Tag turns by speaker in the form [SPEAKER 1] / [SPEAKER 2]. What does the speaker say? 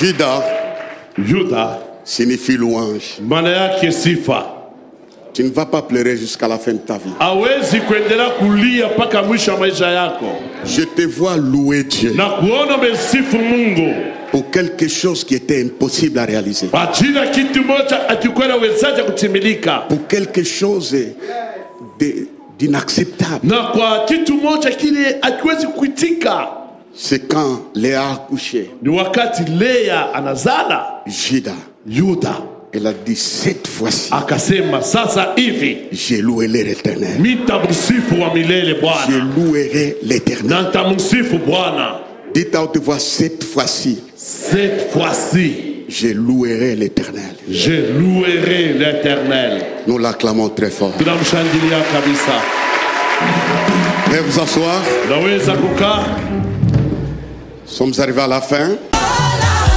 [SPEAKER 1] Juda
[SPEAKER 2] signifie louange.
[SPEAKER 1] maana yake sifa.
[SPEAKER 2] Tu ne vas pas pleurer jusqu'à la fin de ta vie.
[SPEAKER 1] Hawezi kuendelea kulia mpaka mwisho wa maisha yako.
[SPEAKER 2] Je te vois louer Dieu
[SPEAKER 1] Na kuona umesifu Mungu
[SPEAKER 2] pour quelque chose qui était impossible à réaliser.
[SPEAKER 1] kwa ajili ya kitu moja akikuwa wezaje kutimilika.
[SPEAKER 2] Pour quelque chose d'inacceptable.
[SPEAKER 1] Na kwa kitu moja kile akiwezi kuitika.
[SPEAKER 2] C'est quand Léa a accouché.
[SPEAKER 1] Ni wakati Lea anazala Yuda.
[SPEAKER 2] Elle a dit cette fois-ci.
[SPEAKER 1] Akasema sasa hivi
[SPEAKER 2] je louerai l'Éternel.
[SPEAKER 1] Nitamsifu wa milele Bwana.
[SPEAKER 2] Je louerai l'Éternel.
[SPEAKER 1] Nitamsifu Bwana.
[SPEAKER 2] Dites à haute voix cette fois-ci.
[SPEAKER 1] Cette fois-ci.
[SPEAKER 2] Je louerai l'Éternel.
[SPEAKER 1] Je louerai l'Éternel.
[SPEAKER 2] Nous l'acclamons très fort.
[SPEAKER 1] Tunamshangilia kabisa.
[SPEAKER 2] Veuillez vous asseoir.
[SPEAKER 1] Naweza kukaa.
[SPEAKER 2] Nous sommes arrivés à la fin.